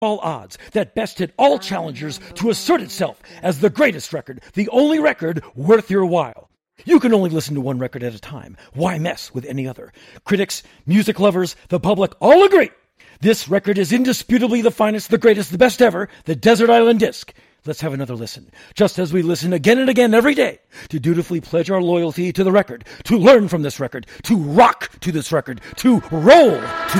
all odds that bested all challengers to assert itself as the greatest record, the only record worth your while. You can only listen to one record at a time. Why mess with any other? Critics, music lovers, the public all agree. This record is indisputably the finest, the greatest, the best ever, the Desert Island Disc. Let's have another listen, just as we listen again and again every day, to dutifully pledge our loyalty to the record, to learn from this record, to rock to this record, to roll to